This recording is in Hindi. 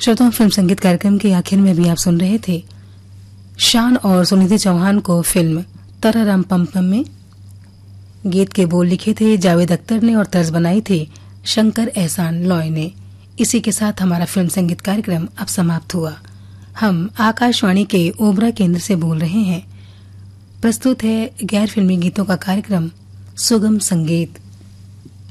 श्रोताओं, फिल्म संगीत कार्यक्रम के आखिर में भी आप सुन रहे थे शान और सुनिधि चौहान को फिल्म तररम पम पम में। गीत के बोल लिखे थे जावेद अख्तर ने और तर्ज बनाई थी शंकर एहसान लॉय ने। इसी के साथ हमारा फिल्म संगीत कार्यक्रम अब समाप्त हुआ। हम आकाशवाणी के ओबरा केंद्र से बोल रहे हैं। प्रस्तुत है गैर फिल्मी गीतों का कार्यक्रम सुगम संगीत।